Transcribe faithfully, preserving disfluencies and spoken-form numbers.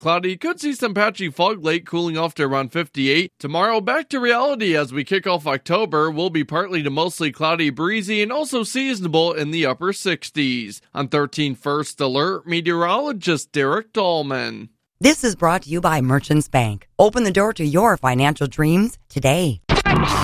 Cloudy, could see some patchy fog late, cooling off to around fifty-eight. Tomorrow, back to reality as we kick off October. Will be partly to mostly cloudy, breezy, and also seasonable in the upper sixties. On thirteen First Alert, meteorologist Derek Dahlman. This is brought to you by Merchants Bank. Open the door to your financial dreams today.